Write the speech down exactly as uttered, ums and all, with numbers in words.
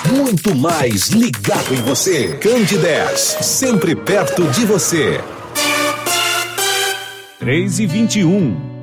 Muito mais ligado em você. Candidez, sempre perto de você. três e vinte e um.